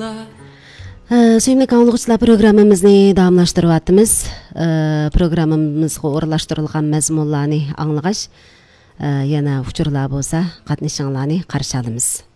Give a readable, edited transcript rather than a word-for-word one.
Сүйімлік аңлығычылар программамызны давамлаштырып атымыз. Программамызға орынлаштырылған мәзмұнларны аңлығаш, яна учурлар болса, қатнашыңларны қаршы алымыз.